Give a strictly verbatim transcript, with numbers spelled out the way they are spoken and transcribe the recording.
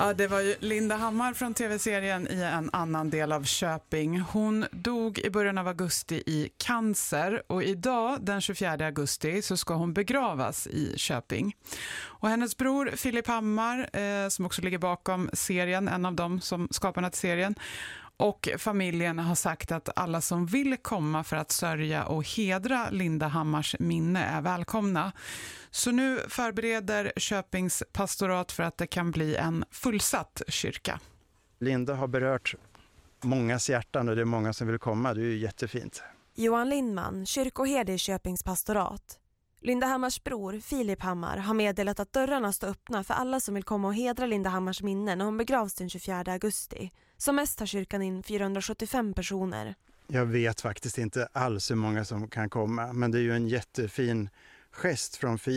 Ja, det var ju Linda Hammar från tv-serien i en annan del av Köping. Hon dog i början av augusti i cancer och idag den tjugofjärde augusti så ska hon begravas i Köping. Och hennes bror Filip Hammar eh, som också ligger bakom serien, en av dem som skaparna till serien, och familjen har sagt att alla som vill komma för att sörja och hedra Linda Hammars minne är välkomna. Så nu förbereder Köpings pastorat för att det kan bli en fullsatt kyrka. Linda har berört mångas hjärtan och det är många som vill komma. Det är ju jättefint. Johan Lindman, kyrkoherde i Köpings pastorat. Linda Hammars bror, Filip Hammar, har meddelat att dörrarna står öppna för alla som vill komma och hedra Linda Hammars minne när hon begravs den tjugofjärde augusti. Som mest har kyrkan in fyrahundrasjuttiofem personer. Jag vet faktiskt inte alls hur många som kan komma, men det är ju en jättefin gest från Filip.